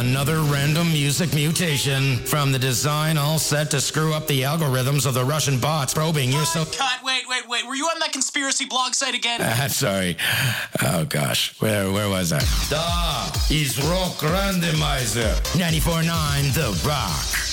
another random music mutation. From the design all set to screw up the algorithms of the Russian bots probing you so... Cut, wait. Were you on that conspiracy blog site again? Sorry. Oh, gosh. Where was I? Da is Rock Randomizer. 94.9 The Rock.